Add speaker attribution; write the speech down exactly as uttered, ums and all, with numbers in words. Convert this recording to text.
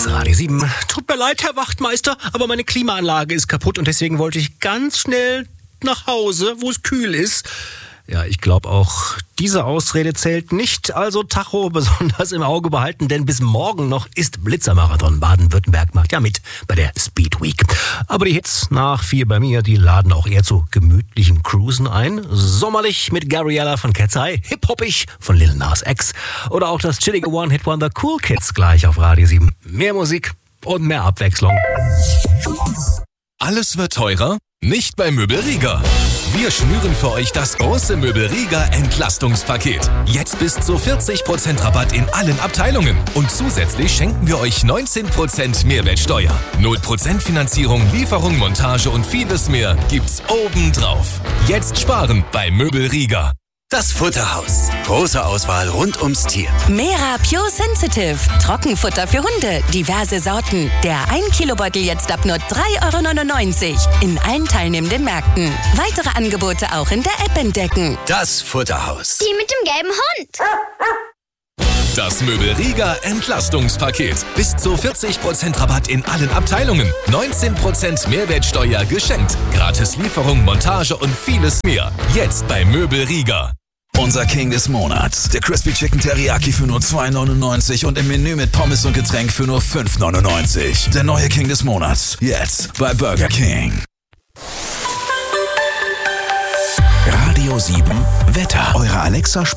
Speaker 1: ist Radio sieben. Tut mir leid, Herr Wachtmeister, aber meine Klimaanlage ist kaputt und deswegen wollte ich ganz schnell nach Hause, wo es kühl ist. Ja, ich glaube auch, diese Ausrede zählt nicht. Also Tacho besonders im Auge behalten, denn bis morgen noch ist Blitzermarathon. Baden-Württemberg macht ja mit bei der Speed Week. Aber die Hits nach vier bei mir, die laden auch eher zu gemütlichem Cruisen ein. Sommerlich mit Gabriella von Cat's Eye, hip-hoppig von Lil Nas X oder auch das chillige One-Hit-Wonder Cool Kids gleich auf Radio sieben. Mehr Musik und mehr Abwechslung.
Speaker 2: Alles wird teurer? Nicht bei Möbelriga. Wir schnüren für euch das große Möbelriga Entlastungspaket. Jetzt bis zu vierzig Prozent Rabatt in allen Abteilungen. Und zusätzlich schenken wir euch neunzehn Prozent Mehrwertsteuer. null Prozent Finanzierung, Lieferung, Montage und vieles mehr gibt's obendrauf. Jetzt sparen bei Möbelriga.
Speaker 3: Das Futterhaus. Große Auswahl rund ums Tier.
Speaker 4: Mera Pure Sensitive. Trockenfutter für Hunde. Diverse Sorten. Der ein Kilo Beutel jetzt ab nur drei Euro neunundneunzig. In allen teilnehmenden Märkten. Weitere Angebote auch in der App entdecken.
Speaker 3: Das Futterhaus.
Speaker 5: Die mit dem gelben Hund.
Speaker 2: Das Möbelriga Entlastungspaket. Bis zu vierzig Prozent Rabatt in allen Abteilungen. neunzehn Prozent Mehrwertsteuer geschenkt. Gratis Lieferung, Montage und vieles mehr. Jetzt bei Möbelriga.
Speaker 6: Unser King des Monats. Der Crispy Chicken Teriyaki für nur zwei neunundneunzig und im Menü mit Pommes und Getränk für nur fünf neunundneunzig. Der neue King des Monats. Jetzt bei Burger King. Radio sieben Wetter. Eure Alexa